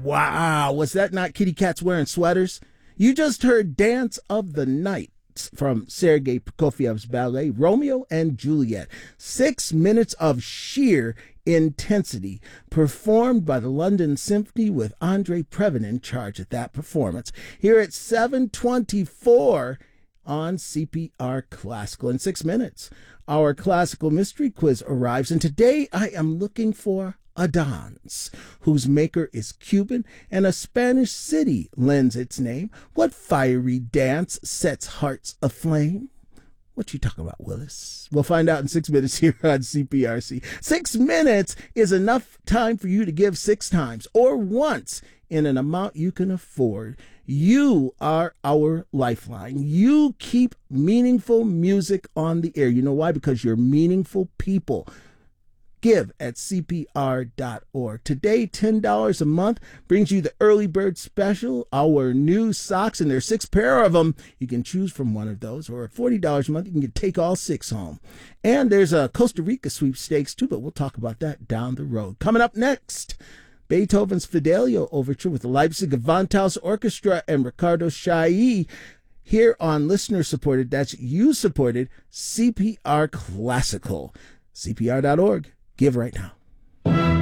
Wow, was that not kitty cats wearing sweaters? You just heard Dance of the Night from Sergei Prokofiev's ballet Romeo and Juliet. 6 minutes of sheer intensity, performed by the London Symphony with Andre Previn in charge at that performance. Here at 7:24 on CPR Classical. In 6 minutes, our classical mystery quiz arrives, and today I am looking for a dance whose maker is Cuban and a Spanish city lends its name. What fiery dance sets hearts aflame? What you talking about, Willis? We'll find out in 6 minutes here on CPRC. 6 minutes is enough time for you to give 6 times or once in an amount you can afford. You are our lifeline. You keep meaningful music on the air. You know why? Because you're meaningful people. Give at CPR.org. Today, $10 a month brings you the early bird special, our new socks, and there's 6 pair of them. You can choose from one of those, or at $40 a month, you can take all 6 home. And there's a Costa Rica sweepstakes too, but we'll talk about that down the road. Coming up next, Beethoven's Fidelio Overture with the Leipzig Gewandhaus Orchestra and Ricardo Chailly here on listener-supported, that's you-supported, CPR Classical. CPR.org. Give right now.